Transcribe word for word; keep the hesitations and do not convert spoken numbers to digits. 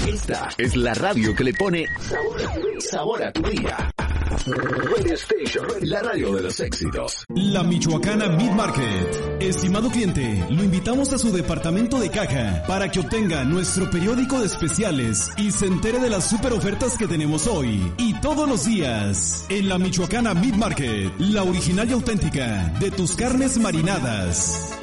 Esta es la radio que le pone sabor, sabor a tu día. Radio Station, la radio de los éxitos. La Michoacana Meat Market. Estimado cliente, lo invitamos a su departamento de caja para que obtenga nuestro periódico de especiales y se entere de las super ofertas que tenemos hoy y todos los días. En la Michoacana Meat Market, la original y auténtica de tus carnes marinadas.